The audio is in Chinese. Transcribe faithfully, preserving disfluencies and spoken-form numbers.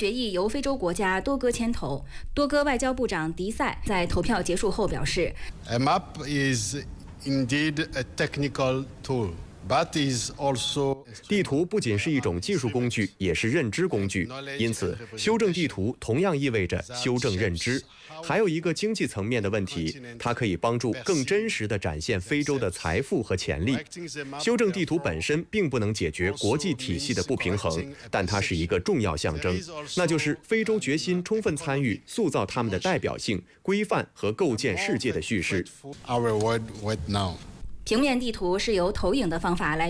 决议由非洲国家多哥牵头。多哥外交部长迪塞在投票结束后表示 ：“A map is indeed a technical tool。” But is also 地图不仅是一种技术工具，也是认知工具。因此，修正地图同样意味着修正认知。还有一个经济层面的问题，它可以帮助更真实地展现非洲的财富和潜力。修正地图本身并不能解决国际体系的不平衡，但它是一个重要象征，那就是非洲决心充分参与塑造他们的代表性、规范和构建世界的叙事。 平面地图是由投影的方法来